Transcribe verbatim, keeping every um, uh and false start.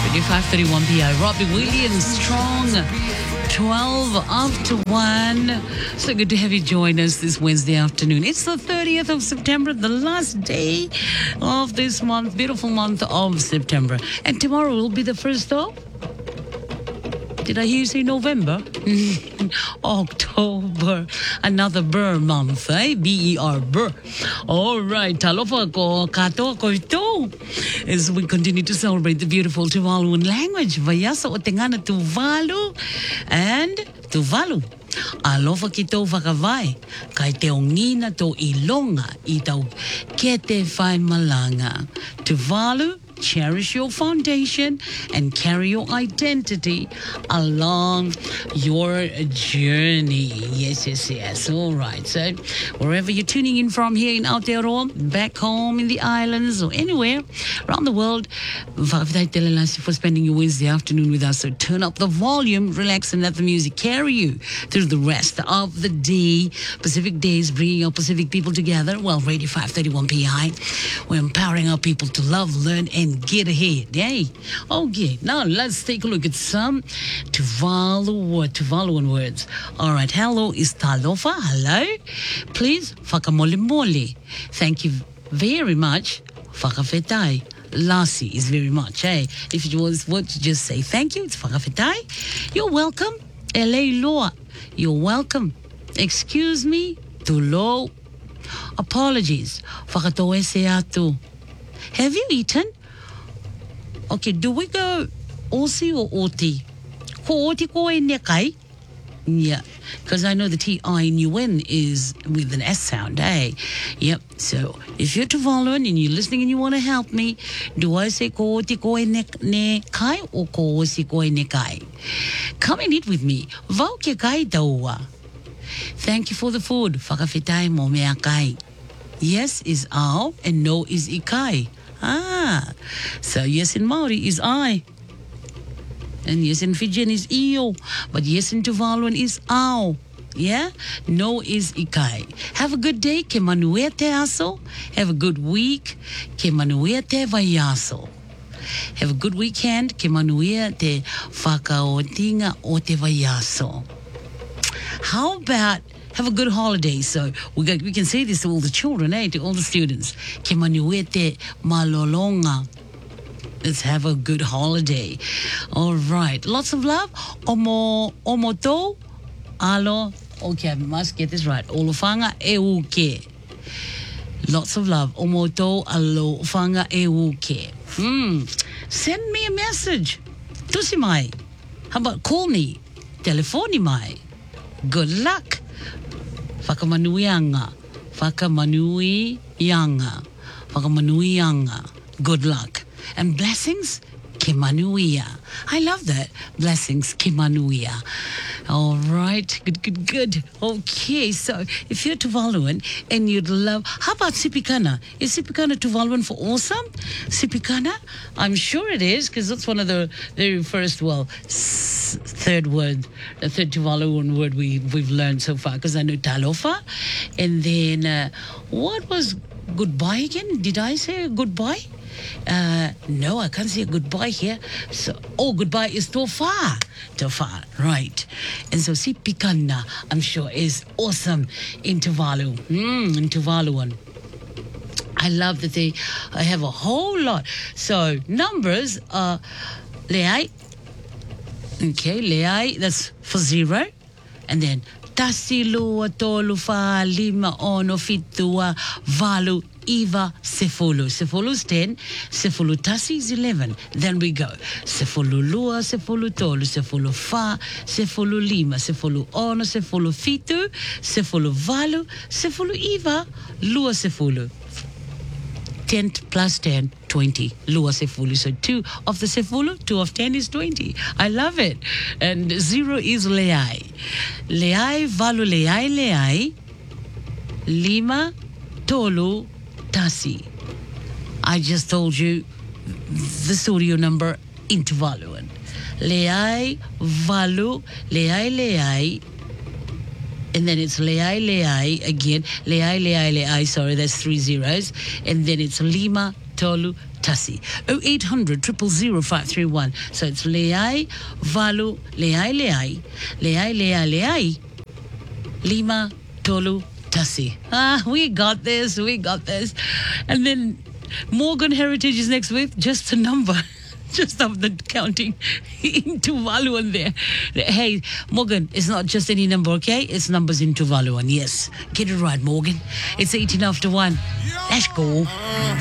five thirty-one P I. Robbie Williams, Strong, twelve after one. So good to have you join us this Wednesday afternoon. It's the thirtieth of September, the last day of this month, beautiful month of September. And tomorrow will be the first of... Did I hear you say November? October, another Burr month, eh? B E R, Burr. All right, talofa ko kato ko ito. As we continue to celebrate the beautiful Tuvaluan language, Vayasa o Tengana Tuvalu and Tuvalu. Alofa kito vakavai, kai te ongina to ilonga, itau kete fai malanga. Tuvalu, cherish your foundation and carry your identity along your journey. Yes, yes, yes. All right. So wherever you're tuning in from here in Aotearoa, back home in the islands or anywhere around the world, for spending your Wednesday afternoon with us. So turn up the volume, relax, and let the music carry you through the rest of the day. Pacific Days, bringing our Pacific people together. Well, Radio five thirty-one P I. We're empowering our people to love, learn, and get ahead. Hey, okay. Now let's take a look at some Tuvalu Tuvaluan words. All right. Hello is talofa. Hello. Please, whakamolemole. Thank you very much. Whakawhetai. Lassie is very much. Hey, if you was what to just say thank you, it's whakawhetai. You're welcome. Elei loa. You're welcome. Excuse me. Tulo. Apologies. Whakatoe se atu. Have you eaten? Okay, do we go Aussie or Oti? Ko Oti ko e nekai? Yeah, because I know the T I N U N is with an S sound, eh? Yep, so if you're Tuvaluan and you're listening and you want to help me, do I say ko Oti ko e nekai or ko Aussie ko e nekai? Come and eat with me. Vau ke kai taua. Thank you for the food. Whakawhetai mo mea kai. Yes is ao and no is ikai. Ah, so yes in Maori is I. And yes in Fijian is io. But yes in Tuvaluan is ao. Yeah? No is ikai. Have a good day. Ke manue te aso. Have a good week. Ke manue te vaiaso. Have a good weekend. Ke manue te whakaotinga o te vaiaso. How about have a good holiday? So we got, we can say this to all the children, eh? To all the students. Ke manuete malolonga. Let's have a good holiday. All right. Lots of love. Omo omoto alo. Okay, I must get this right. Olofanga euke. Lots of love. Omoto alo fanga euke. Hmm. Send me a message. Tusi mai. How about call me? Telefoni mai. Good luck. Whakamanuianga. Whakamanuianga. Whakamanuianga. Good luck. And blessings, ke manuia. I love that. Blessings, ke manuia. All right. Good, good, good. Okay, so if you're Tuvaluan and you'd love... How about Sipikana? Is Sipikana Tuvaluan for awesome? Sipikana? I'm sure it is, because that's one of the very first, well, s- third word, the third Tuvaluan word we, we've learned so far, because I know talofa. And then, uh, what was goodbye again? Did I say goodbye? Uh, no, I can't say goodbye here. So, oh, goodbye is tofa. Tofa, right. And so, si pikana, I'm sure, is awesome in Tuvalu. Mm, in Tuvaluan. I love that they uh, have a whole lot. So, numbers are leai. Okay, leai, that's for zero. And then, tasi lua tolu fa lima ono fitua valu iva sefulu. Sefulu is ten. Sefulu tasi is eleven. Then we go. Sefulu lua, sefulu tolu, sefulu fa, sefulu lima, sefulu ono, sefulu fitu, sefulu valu, sefulu iva, lua sefulu. ten plus ten, twenty. Lua sefulu. So two of the sefulu, two of ten is twenty. I love it. And zero is leai. Leai, valu leai, leai. Lima, tolu, tasi. I just told you the studio number in Tuvaluan. Leai, valu, leai, leai. And then it's leai, leai again. Leai, leai, leai. Sorry, that's three zeros. And then it's lima, tolu, Tasi. oh eight hundred, zero zero zero, five three one. So it's Leai, Valu, Leai, Leai, Leai, Leai, Leai, Lima, Tolu, Tasi. Ah, we got this, we got this. And then Morgan Heritage is next week, just a number. Just of the counting in Tuvaluan there. Hey, Morgan, it's not just any number, okay? It's numbers in Tuvaluan, yes. Get it right, Morgan. It's eighteen after one. Let's go.